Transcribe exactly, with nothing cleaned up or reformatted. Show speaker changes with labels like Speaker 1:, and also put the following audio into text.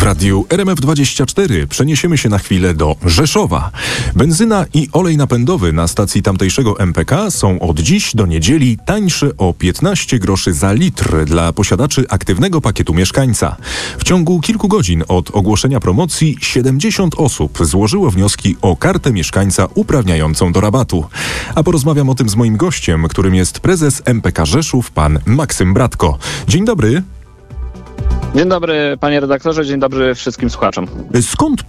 Speaker 1: radiu R M F dwadzieścia cztery przeniesiemy się na chwilę do Rzeszowa. Benzyna i olej napędowy na stacji tamtejszego M P K są od dziś do niedzieli tańsze o piętnaście groszy za litr dla posiadaczy aktywnego pakietu mieszkańca. W ciągu kilku godzin od ogłoszenia promocji siedemdziesiąt osób złożyło wnioski o kartę mieszkańca uprawniającą do rabatu. A porozmawiam o tym z moim gościem, którym jest prezes M P K Rzeszów, pan Maksym Bratko. Dzień dobry.
Speaker 2: Dzień dobry, panie redaktorze, dzień dobry wszystkim słuchaczom.
Speaker 1: Skąd